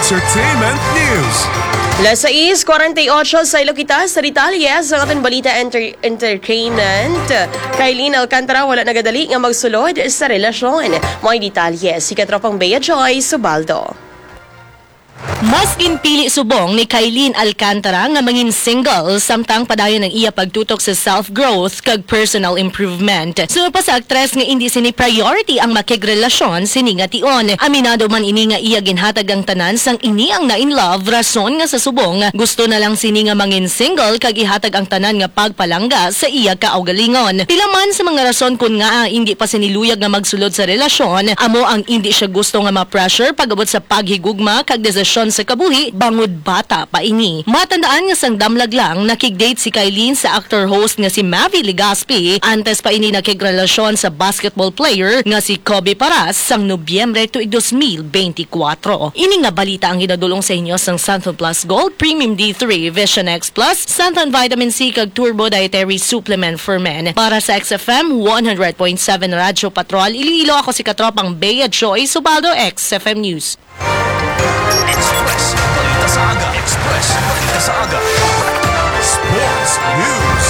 Entertainment News. Las 6:48 sa Ilokita, sa detalye sa ating balita entertainment. Kailin Alcantara wala nagadali nga magsulod sa relasyon. May detalye si katropang Bea Joy Subaldo. Maskin pili subong ni Kailin Alcantara nga mangin single samtang padayon ng iya pagtutok sa self-growth kag personal improvement. So pa sa aktres nga hindi sini priority ang makigrelasyon sini nga tion. Aminado man ini nga iya ginhatag ang tanan sang ini ang na in love rason nga sa subong gusto na lang sini nga mangin single kag ihatag ang tanan nga pagpalangga sa iya kaugalingon. Pila man sa mga rason kun nga hindi pa siniluyag nga magsulod sa relasyon, amo ang hindi siya gusto nga ma-pressure pagabot sa paghigugma kag desisyon sa kabuhi, bangod bata pa ini. Matandaan nga sang damlag lang nakig-date si Kailin sa actor-host nga si Mavi Legaspi antes pa ini nakigrelasyon sa basketball player nga si Kobe Paras sang Nobyembre tuig 2024. Ini nga balita ang ginadulong sa inyo sang Santon Plus Gold, Premium D3, Vision X Plus, Santon Vitamin C kag Turbo Dietary Supplement for Men. Para sa XFM 100.7 Radyo Patrol, Iloilo, ako si katropang Bea Joy Subaldo, XFM News. Express, balita sa aga. Express, balita sa aga. Sports News.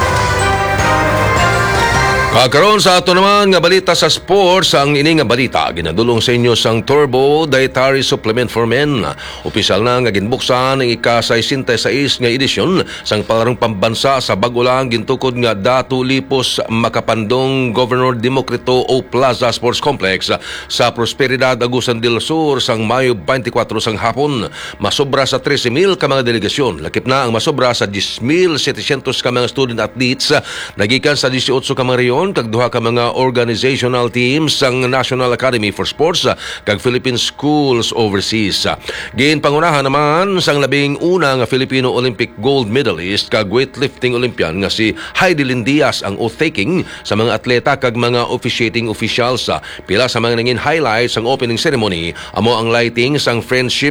Karon sa ato naman nga balita sa sports, ang ini nga balita ginadulong sa inyo sang Turbo Dietary Supplement for Men. Opisyal na nga ginbuksan ang ika-66 nga edisyon sang palarong pambansa sa bago lang gintukod nga Datu Lipos Makapandong Governor Democrito O Plaza Sports Complex sa Prosperidad, Agusan del Sur sang Mayo 24 sang hapon. Masobra sa 13,000 ka mga delegasyon. Lakip na ang masobra sa 10,700 ka mga student athletes nagikan sa 18 ka mga reyon kag duha ka mga organizational teams sang National Academy for Sports kag Philippine Schools Overseas. Giin pangunahan naman sang labing una nga Filipino Olympic gold medalist kag weightlifting Olympian nga si Heidelin Diaz ang oath-taking sa mga atleta kag mga officiating officials. Pila sa mga nangin highlights sang opening ceremony amo ang lighting sang Friendship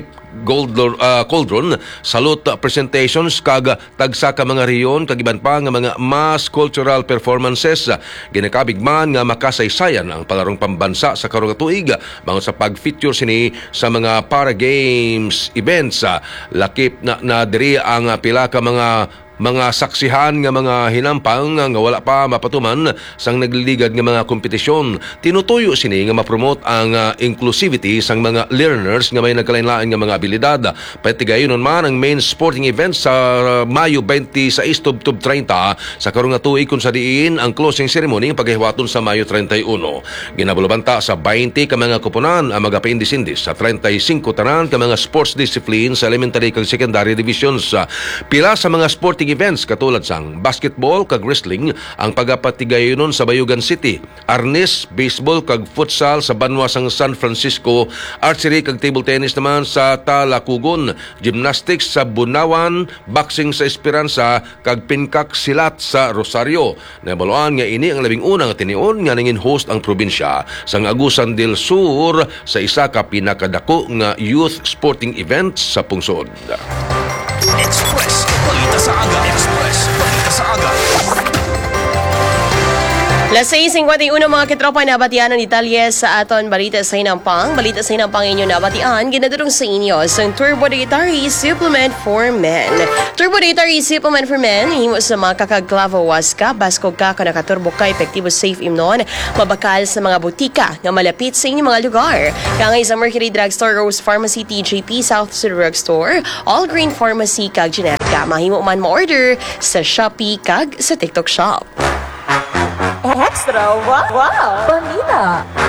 Cauldron, salute presentations kag tagsa ka mga riyon kag iban pa nga mga mass cultural performances. Ginakabigman nga makasaysayan ang palarong pambansa sa karong tuig bangon sa pag-feature sini sa mga para games events. Lakip na diri ang pila ka mga saksihan nga mga hinampang nga wala pa mapatuman sang nagliligad nga mga kompetisyon. Tinutuyo sini nga ma-promote ang inclusivity sang mga learners nga may nagkalain-lain nga mga abilidad. Patigayon man ang main sporting event sa Mayo 26 tub 30 sa karong nga tuig kun sa diin ang closing ceremony paghiwaton sa Mayo 31. Ginabulabanta sa 20 ka mga kuponan ang magapaindis-indis sa 35 tanan ka mga sports discipline sa elementary kag secondary divisions. Pila sa mga sporting events katulad sang basketball kag wrestling ang pagapatigayonon sa Bayugan City, arnis, baseball kag futsal sa Banwa sang San Francisco, archery kag table tennis naman sa Talakugon, gymnastics sa Bunawan, boxing sa Esperanza kag pinkak silat sa Rosario. Nabaluan nga ini ang labing unang tinion nga nangin host ang probinsya sang Agusan del Sur sa isa ka pinakadako nga youth sporting event sa pungsod. Express, balita sa aga. Express, balita sa aga. Las 6:51 mga katropa, nabatian ang detalye sa aton balita sa Hinampang. Balita sa Hinampang inyo nabatian, ginadurong sa inyo sa Turbo Dietary Supplement for Men. Turbo Dietary Supplement for Men, himo sa mga kakagklavo-was ka, baskog ka, nakaturbo ka, epektibo safe imnon, mabakal sa mga butika nga malapit sa inyong mga lugar. Kangay sa Mercury Drugstore, Rose Pharmacy, TJP, South City Drugstore, All Green Pharmacy, kag Genetica. Mahimo man mo-order sa Shopee kag sa TikTok Shop. Extra! Wow! Balita!